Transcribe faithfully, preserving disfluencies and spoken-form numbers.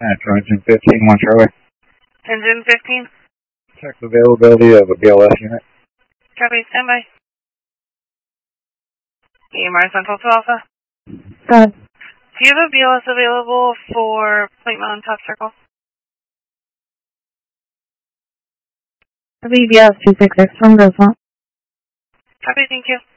Metro Engine fifteen, one Charlie. Engine fifteen. Check the availability of a B L S unit. Copy, standby. E M R Central to Alpha. Go ahead. Do you have a B L S available for Point Mountain Top Circle? B B S two six six from Rosemont. Copy, thank you.